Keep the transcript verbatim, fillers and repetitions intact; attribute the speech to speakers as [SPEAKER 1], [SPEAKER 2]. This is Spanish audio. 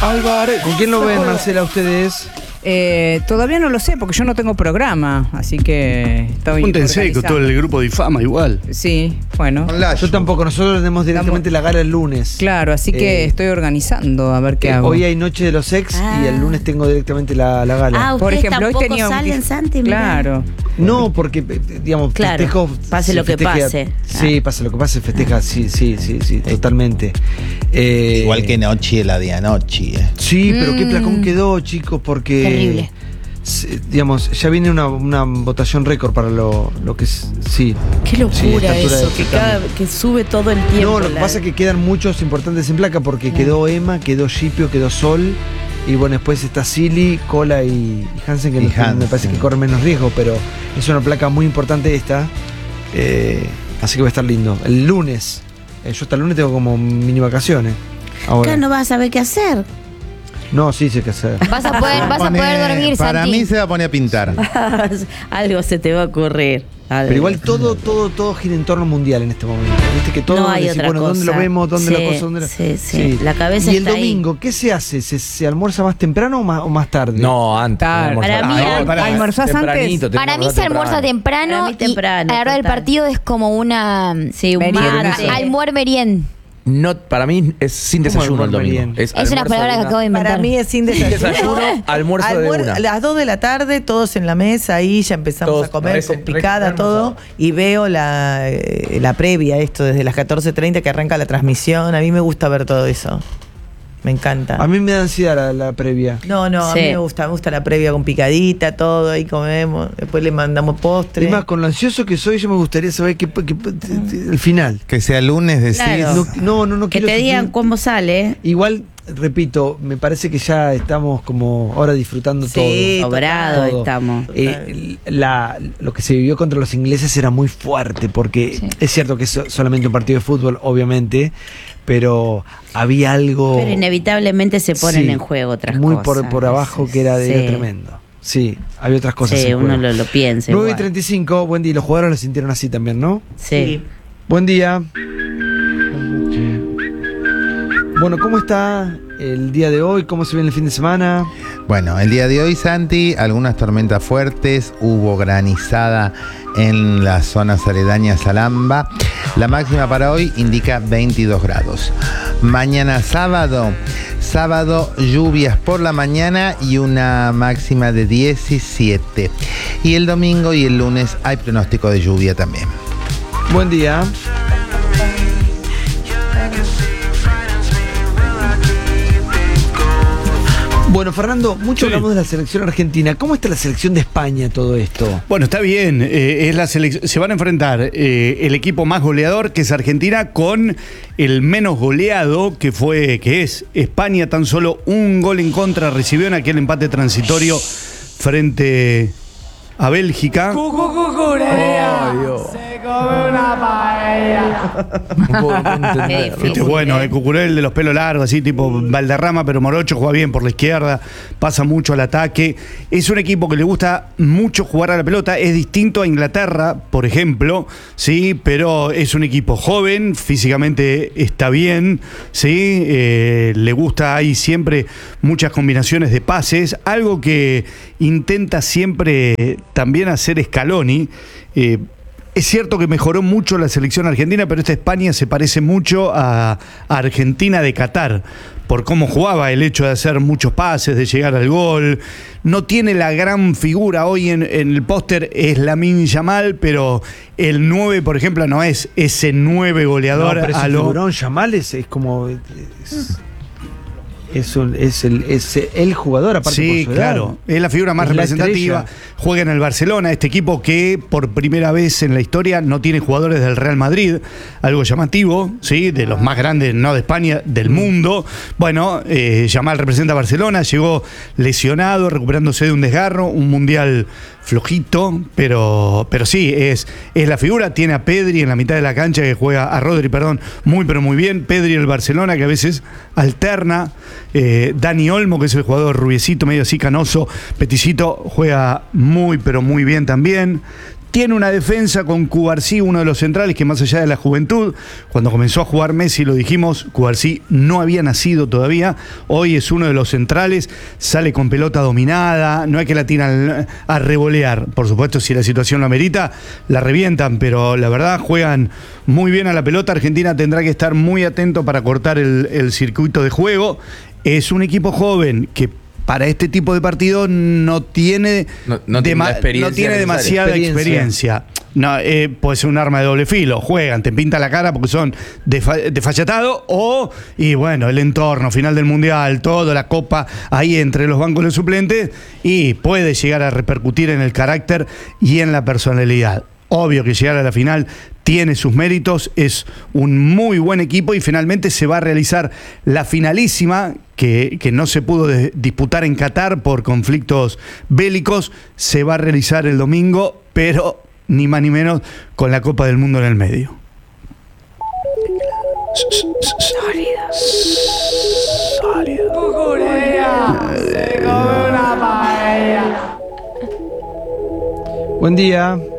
[SPEAKER 1] Álvarez. ¿Con quién lo ven, Marcela, ustedes?
[SPEAKER 2] Eh, todavía no lo sé, porque yo no tengo programa, así que estoy
[SPEAKER 1] Júntense con todo el grupo de Infama igual.
[SPEAKER 2] Sí, bueno.
[SPEAKER 1] Yo tampoco, nosotros tenemos directamente la gala el lunes.
[SPEAKER 2] Claro, así que
[SPEAKER 1] Eh,
[SPEAKER 2] estoy organizando a ver qué
[SPEAKER 1] eh,
[SPEAKER 2] hago.
[SPEAKER 1] Hoy hay Noche de los Ex
[SPEAKER 3] Ah.
[SPEAKER 1] y el lunes tengo directamente la, la gala.
[SPEAKER 3] Ah,
[SPEAKER 2] Por
[SPEAKER 3] ustedes
[SPEAKER 2] ejemplo, hoy
[SPEAKER 3] tampoco
[SPEAKER 2] tenía un
[SPEAKER 3] salen,
[SPEAKER 2] dif-
[SPEAKER 3] Santi, mirá.
[SPEAKER 2] Claro.
[SPEAKER 1] No, porque, eh, digamos,
[SPEAKER 3] Claro,
[SPEAKER 1] festejo.
[SPEAKER 3] pase
[SPEAKER 1] se
[SPEAKER 3] lo que
[SPEAKER 1] festeja-
[SPEAKER 3] pase.
[SPEAKER 1] Sí, pase lo que pase, festeja, sí, sí, sí, sí, totalmente. Eh,
[SPEAKER 4] Igual que Noche, la de anoche. Eh.
[SPEAKER 1] Sí, pero qué
[SPEAKER 2] Mm.
[SPEAKER 1] placón quedó, chicos, porque.
[SPEAKER 3] Terrible.
[SPEAKER 1] se- Digamos, ya viene una, una votación récord para lo, lo que es. Sí.
[SPEAKER 5] Qué
[SPEAKER 1] Sí,
[SPEAKER 5] locura
[SPEAKER 1] esta altura
[SPEAKER 5] eso,
[SPEAKER 1] de
[SPEAKER 5] que,
[SPEAKER 1] certamen.
[SPEAKER 5] cada, que sube todo el tiempo.
[SPEAKER 1] No, lo que
[SPEAKER 5] la-
[SPEAKER 1] pasa es que quedan muchos importantes en placa porque quedó Emma, quedó Shipio, quedó Sol. Y bueno, después está Silly, Cola y, y Hansen, que
[SPEAKER 4] Y
[SPEAKER 1] no- me
[SPEAKER 4] Hansen.
[SPEAKER 1] parece que corren menos riesgo, pero es una placa muy importante esta. Eh, así que va a estar lindo. El lunes. eh, yo hasta el lunes tengo como mini vacaciones. Ahora.
[SPEAKER 3] Acá no vas a saber qué hacer.
[SPEAKER 1] No, sí sé qué hacer.
[SPEAKER 6] Vas a poder, vas a
[SPEAKER 4] Pone-
[SPEAKER 6] poder dormir,
[SPEAKER 4] Para
[SPEAKER 6] Santi.
[SPEAKER 4] mí se va a poner a pintar.
[SPEAKER 3] Algo se te va a ocurrir. Algo.
[SPEAKER 1] Pero igual todo, todo, todo gira en torno mundial en este momento. Viste que todo
[SPEAKER 3] No hay
[SPEAKER 1] decís,
[SPEAKER 3] otra
[SPEAKER 1] bueno, ¿dónde
[SPEAKER 3] cosa.
[SPEAKER 1] lo vemos? ¿Dónde
[SPEAKER 3] Sí,
[SPEAKER 1] la cosa? ¿Dónde la...
[SPEAKER 3] sí, sí. La cabeza
[SPEAKER 1] ¿Y el
[SPEAKER 3] está ahí.
[SPEAKER 1] domingo qué se hace? ¿Se, se almuerza más temprano o más, o más tarde?
[SPEAKER 7] No, antes.
[SPEAKER 2] Tarde.
[SPEAKER 3] Para mí,
[SPEAKER 7] Ah,
[SPEAKER 3] antes.
[SPEAKER 7] pará,
[SPEAKER 2] ¿Almorzás
[SPEAKER 7] tempranito,
[SPEAKER 2] antes?
[SPEAKER 6] Para mí
[SPEAKER 7] temprano,
[SPEAKER 6] se almuerza temprano,
[SPEAKER 3] Para mí temprano,
[SPEAKER 6] y a la hora del
[SPEAKER 3] total.
[SPEAKER 6] partido es como una
[SPEAKER 3] Sí, un
[SPEAKER 2] Merienda.
[SPEAKER 3] mate.
[SPEAKER 6] almuer merien.
[SPEAKER 7] No, para mí es sin
[SPEAKER 1] ¿Cómo
[SPEAKER 7] desayuno el
[SPEAKER 1] almuerzo
[SPEAKER 7] domingo.
[SPEAKER 1] merienda?
[SPEAKER 6] Es una
[SPEAKER 7] almuerzo
[SPEAKER 6] palabra que
[SPEAKER 7] una-
[SPEAKER 6] acabo de inventar.
[SPEAKER 5] Para mí es sin desayuno.
[SPEAKER 7] desayuno, almuerzo de
[SPEAKER 5] Almuer-
[SPEAKER 7] una.
[SPEAKER 5] A las dos de la tarde, todos en la mesa, ahí ya empezamos
[SPEAKER 7] Todos,
[SPEAKER 5] a comer
[SPEAKER 7] parece-
[SPEAKER 5] con picada,
[SPEAKER 7] parece
[SPEAKER 5] todo.
[SPEAKER 7] almorzado.
[SPEAKER 5] Y veo la, eh, la previa, esto desde las catorce treinta que arranca la transmisión. A mí me gusta ver todo eso. Me encanta.
[SPEAKER 1] A mí me da ansiedad la, la previa.
[SPEAKER 5] No, no, a
[SPEAKER 3] Sí.
[SPEAKER 5] mí me gusta, me gusta la previa con picadita, todo, ahí comemos, después le mandamos postre.
[SPEAKER 1] Es más, con lo ansioso que soy, yo me gustaría saber qué, qué- qué- el final.
[SPEAKER 4] Que sea lunes, decís.
[SPEAKER 3] Claro.
[SPEAKER 1] No, no, no, no
[SPEAKER 3] Que
[SPEAKER 1] quiero
[SPEAKER 3] te digan
[SPEAKER 1] sufrir.
[SPEAKER 3] cómo sale.
[SPEAKER 1] Igual, repito, me parece que ya estamos como ahora disfrutando
[SPEAKER 5] Sí,
[SPEAKER 1] todo.
[SPEAKER 3] Sobrado
[SPEAKER 1] todo.
[SPEAKER 3] estamos.
[SPEAKER 1] Eh, la, lo que se vivió contra los ingleses era muy fuerte, porque
[SPEAKER 6] Sí.
[SPEAKER 1] es cierto que es so- solamente un partido de fútbol, obviamente, pero había algo
[SPEAKER 3] Pero inevitablemente se ponen
[SPEAKER 1] Sí,
[SPEAKER 3] en juego otras
[SPEAKER 1] muy
[SPEAKER 3] cosas.
[SPEAKER 1] por, por abajo que era,
[SPEAKER 3] Sí.
[SPEAKER 1] era tremendo. Sí, había otras cosas.
[SPEAKER 3] Sí,
[SPEAKER 1] en
[SPEAKER 3] uno
[SPEAKER 1] juego.
[SPEAKER 3] lo, lo piensa.
[SPEAKER 1] nueve y
[SPEAKER 3] igual.
[SPEAKER 1] treinta y cinco, buen día. Los jugadores lo sintieron así también, ¿no?
[SPEAKER 3] Sí.
[SPEAKER 1] Buen día. Bueno, ¿cómo está el día de hoy? ¿Cómo se viene el fin de semana?
[SPEAKER 4] Bueno, el día de hoy, Santi, algunas tormentas fuertes, hubo granizada en las zonas aledañas a Lamba. La máxima para hoy indica veintidós grados. Mañana sábado, sábado lluvias por la mañana y una máxima de diecisiete. Y el domingo y el lunes hay pronóstico de lluvia también.
[SPEAKER 1] Buen día. Bueno, Fernando, mucho
[SPEAKER 8] Sí.
[SPEAKER 1] hablamos de la selección argentina. ¿Cómo está la selección de España todo esto?
[SPEAKER 8] Bueno, está bien. eh, es la selec- se van a enfrentar eh, el equipo más goleador, que es Argentina, con el menos goleado, que fue, que es España. Tan solo un gol en contra recibió en aquel empate transitorio frente a Bélgica.
[SPEAKER 7] Ay, Dios. No puedo entender.
[SPEAKER 3] Qué
[SPEAKER 8] Este es bueno, el Cucurel de los pelos largos, así tipo Valderrama, pero Morocho juega bien por la izquierda, pasa mucho al ataque. Es un equipo que le gusta mucho jugar a la pelota, es distinto a Inglaterra, por ejemplo, sí, pero es un equipo joven, físicamente está bien, sí, eh, le gusta, hay siempre muchas combinaciones de pases, algo que intenta siempre eh, también hacer Scaloni. Eh, Es cierto que mejoró mucho la selección argentina, pero esta España se parece mucho a, a Argentina de Qatar, por cómo jugaba, el hecho de hacer muchos pases, de llegar al gol. No tiene la gran figura hoy en, en el póster, es Lamine Yamal, pero el nueve, por ejemplo, no es ese nueve goleador
[SPEAKER 1] No, pero
[SPEAKER 8] a
[SPEAKER 1] ese
[SPEAKER 8] lo...
[SPEAKER 1] figurón Yamal es, es como... Es, es, un- es el, es el jugador, aparte
[SPEAKER 8] Sí,
[SPEAKER 1] por su edad.
[SPEAKER 8] claro. Es la figura más
[SPEAKER 1] Es la
[SPEAKER 8] representativa.
[SPEAKER 1] estrella.
[SPEAKER 8] Juega en el Barcelona, este equipo que por primera vez en la historia no tiene jugadores del Real Madrid. Algo llamativo, ¿sí? De los más grandes, no de España, del mundo. Bueno, eh, Yamal representa a Barcelona, llegó lesionado, recuperándose de un desgarro, un mundial flojito, pero, pero sí, es, es la figura. Tiene a Pedri en la mitad de la cancha que juega, a Rodri, perdón, muy pero muy bien. Pedri el Barcelona que a veces alterna. Eh, Dani Olmo, que es el jugador rubiecito, medio así canoso, peticito, juega muy pero muy bien también. Tiene una defensa con Cubarsí, uno de los centrales que más allá de la juventud, cuando comenzó a jugar Messi, lo dijimos, Cubarsí no había nacido todavía, hoy es uno de los centrales, sale con pelota dominada, no es que la tiran a revolear, por supuesto si la situación lo amerita, la revientan, pero la verdad juegan muy bien a la pelota. Argentina tendrá que estar muy atento para cortar el, el circuito de juego. Es un equipo joven que para este tipo de partidos no tiene,
[SPEAKER 7] No- no tiene la experiencia
[SPEAKER 8] no tiene
[SPEAKER 7] necesaria.
[SPEAKER 8] demasiada
[SPEAKER 1] Experiencia.
[SPEAKER 8] experiencia. No, eh, puede ser un arma de doble filo. Juegan, te pinta la cara porque son desfa- desfachatados o, y bueno, el entorno, final del mundial, todo, la copa ahí entre los bancos de los suplentes y puede llegar a repercutir en el carácter y en la personalidad. Obvio que llegar a la final tiene sus méritos, es un muy buen equipo y finalmente se va a realizar la finalísima que, que no se pudo de- disputar en Qatar por conflictos bélicos, se va a realizar el domingo, pero ni más ni menos con la Copa del Mundo en el medio.
[SPEAKER 1] Buen día.